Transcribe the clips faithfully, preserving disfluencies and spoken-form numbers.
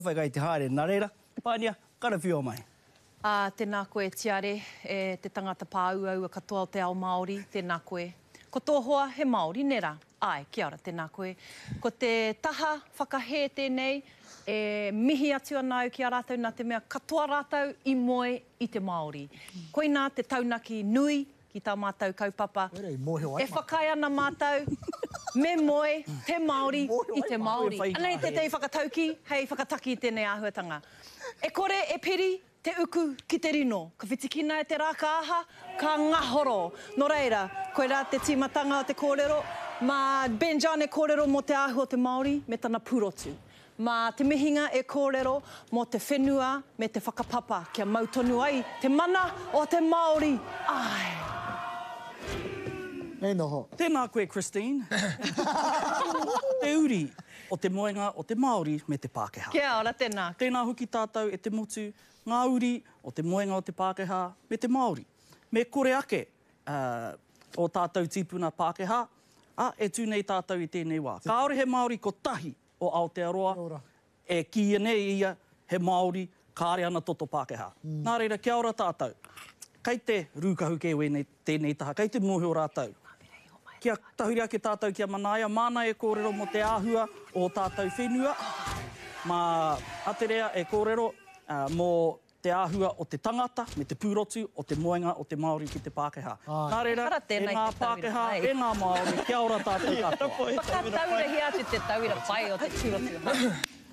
Whaikai te haere nā reira. Pānia, karawhio mai. Uh, tēnā koe tiare, e, te tangata pāuaua katoa o te ao Māori, tēnā koe. Ko tō hoa he Māori, nera? Ai, kia ora, tēnā koe. Ko te taha whakahē tēnei, e mihi atu ana au ki a rātou nā te mea katoa rātou i moe i te Māori. Koina te taunaki nui ki tā mātou kaupapa. E whakai ana mātou, me moe, te Māori i te Māori. Anei te tei whakatauki, hei whakataki i tēnei āhuatanga. E kore, e piri, te uku ki te rino. Ka whitikina e te rā ka aha, ka ngahoro. Nō reira, koe rā te tīmatanga o te kōrero, ma Ben John e kōrero mō te āhua o te Māori, me tana purotu. Ma te mihinga e kōrero mō te whenua me te whakapapa kia mautonu ai te mana o te Māori. Ai! Ei noho. Tēnā koe, Christine. Te uri o te moenga o te Māori me te Pākehā. Kia ora, tēnā. Tēnā hoki tātou e te motu, ngā uri o te moenga o te Pākehā me te Māori. Me kore ake uh, o tātou tīpuna Pākehā, a e tūnei tātou i tēnei wā. Kāore he Māori ko tahi o Aotearoa, e kia nei ia he Māori, kāre ana toto Pākehā. Mm. Nā reira, kia ora tātou. Kei te rūkahu ke wei tēnei taha, kei te mōhio rātou. Kia tahuri ake tātou kia manaia, māna e kōrero mo te āhua o tātou whenua. Mā aterea e kōrero uh, mō te āhua o te tangata, me te pūrotu, o te moenga o te Māori ki te Pākehā. Nā reira, e ngā Pākehā, e ngā Māori, kia ora tātou katoa. Whakataurahi atu te tauira pai o te pūrotu.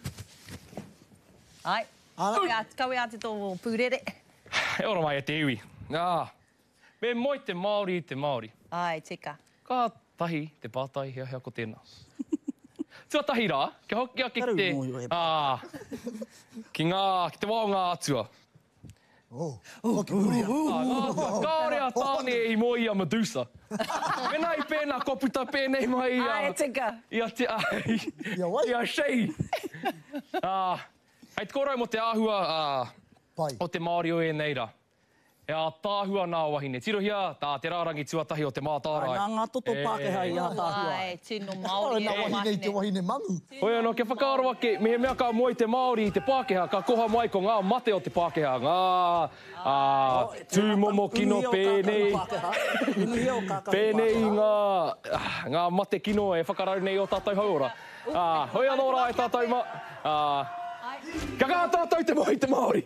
Ai, kawe atu tō pūrere. E ora mai e te iwi. Ah, me moi te Māori i te Māori. Ai, tika. Ka tahi te pātai hea hea ko tēnā. Tua tahi rā, kia hoki ake ki te... Ah, ki ngā, ki te wao ngā atua. Oh, hoki puri a. Kāore a tāne i moi a Medusa. Menai pēnā koputa pēnei mai i a... Ai, tika. I a te... I a Shei. Ah, hei te kōrau mo te āhua o te Māori o e nei rā. E a tāhua nā wahine. Tirohia, tā te rārangi tuatahi o te mātārai. Nā ngā toto Pākehā i a tāhua. Ai, tino Māori e wahine i te wahine mangu. Hoi anō, ke whakaaro ake, me he mea ka moi te Māori i te Pākehā, ka koha mai ko ngā mate o te Pākehā. Ngā tūmomo kino pēnei. Pēnei ngā, ngā mate kino e whakarau nei o tātou haura. Hoi anō rā e tātou ma. Ka ngā tātou te moi te Māori.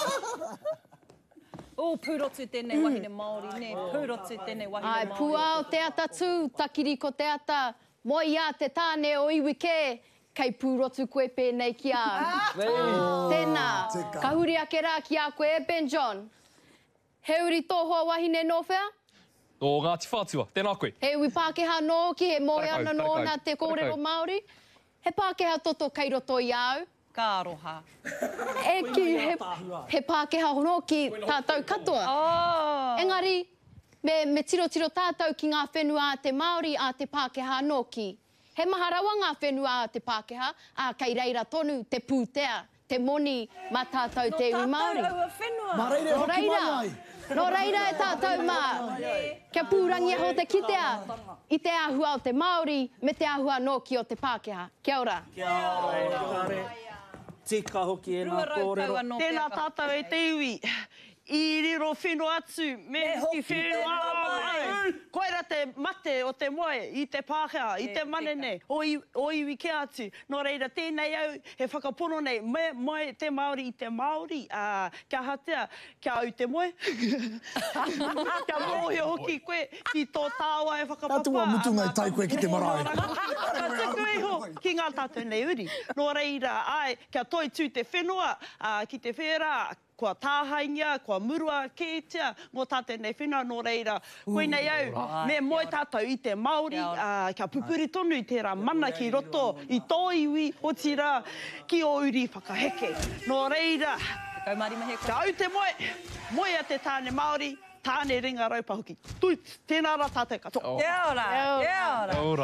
O, pūrotu tēnei wahine Māori, ne, pūrotu tēnei wahine Māori. Ai, pua o te ata tū, takiri ko te ata, moi ia te tāne o iwi kē, kei pūrotu koe pēnei ki a. Tēnā, ka huri ake rā ki a koe e Ben John. He uri tōhua wahine nō whea? O Ngāti Whātua, tēnā koe. He ui Pākehā nō ki he moe ana nō nā te kōrero Māori. He Pākehā toto kei roto i au. Ka aroha. E ki he, he Pākehā hono ki tātou katoa. Oh. Engari, me, me tiro tiro tātou ki ngā whenua a te Māori a te Pākehā nō ki. He maharawa ngā whenua a te Pākehā, a kei reira tonu te pūtea, te moni ma tātou te iwi Māori. No tātou aua whenua. Mā reire hoki mai ai. No reira e tātou mā. Kia pūrangi ho te kitea, i te āhua o te Māori, me te āhua nō ki o te Pākehā. Kia ora. Kia ora. Tika hoki e nā kōrero. Tēnā tātou e te iwi. I riro whenua atu, me hoki whenua. Koera te mate o te moe, i te Pākehā, i te manene, o, i, o iwi ke atu. Nō reira, tēnei au, he whakapono nei, me moe te Māori i te Māori, uh, kia hatea, kia au te moe. Kia mōhio hoki koe, ki tō tāua e whakapapa. Tātua mutunga i tai koe ki te marae. Ka te koe ho, ki ngā tātou nei uri. Nō reira, ai, kia toi tū te whenua, uh, ki te whera, kua tāhaingia, kua murua kētia, ngō tātou nei whenua nō reira. Koe nei au, me moe tātou i te Māori, uh, kia pupuri tonu i tērā mana ki roto, i tō iwi, o tira, ki o uri whakaheke. Nō reira, kia au te moe, moe a te tāne Māori, tāne ringa raupahuki. Tui, tēnā rā tātou katoa. Kia ora, kia ora. Kia ora.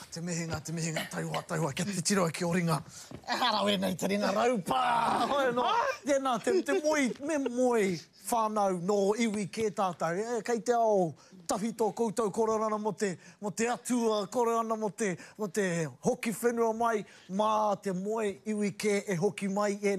Te mehinga, te mehinga, taiwa, taiwa, kia te tiro ki o ringa. E hara wēnei te ringa rau, pā! Hoi no, tēnā, te, te moi, me moi whānau no iwi kē tātou. E, kei te ao tahi tō koutou kororana mo te, mo te atua kororana mo te, mo te hoki whenua mai, mā te moi iwi kē e hoki mai e